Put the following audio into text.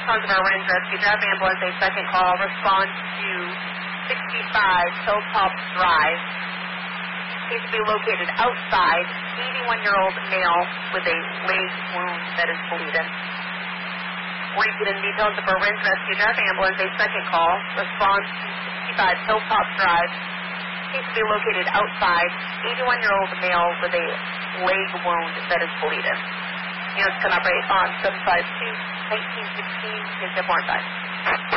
Sons of our Range Rescue Drive Ambulance, a second call. Respond to 65 Hilltop Drive. Needs to be located outside. 81-year-old male with a leg wound that is bleeding. Repeating details of our Range Rescue Drive Ambulance, a second call. Respond to 65 Hilltop Drive. Needs to be located outside. 81-year-old male with a leg wound that is bleeding. Units can operate on 752-1916 is the more time.